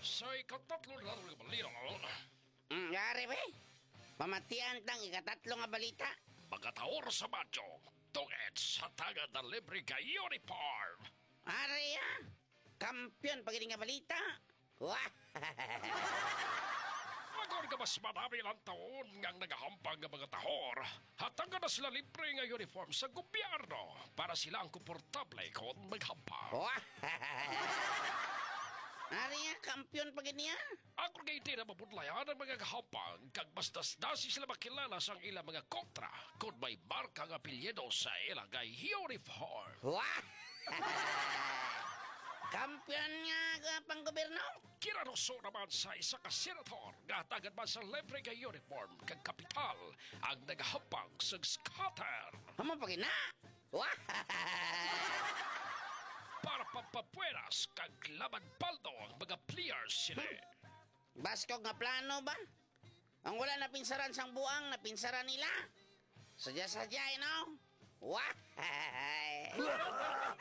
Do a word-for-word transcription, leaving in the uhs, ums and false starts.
sa ikatatlo na rin balita. Mm, yari be. Pamatian tang ikatatlo nga balita. Magkataor sa badyo, tungit sa tagad na libre ka uniform. Ari ah. Kampiyon pag nga balita. Wah! Magor ka mas marami lang taon ngang nagahampang ng mga tahor. Hatang na sila libre nga uniform sa gobyerno para sila ang komportable kung maghampang. Wah! Ari ah, kampiyon pag niya. Ako nga hindi na mabudlayan ang mga kahampang kag bastas-dasi sila makilala sa ilang mga kontra kung may markang apelyido sa ilang nga uniform. Wah! Kampiyon nga ka pang gobyerno. Kinaruso naman sa isa ka senator nga tagad man sa libre nga uniform kag kapital ang nagahampang sa scatter Amo pag na. Wah! para pampapueras kag laban paldo ang mga players sila. Baskog nga plano ba? Ang wala na pinsaran sang buang na pinsaran nila. Sadya-sadya, you know? Wah!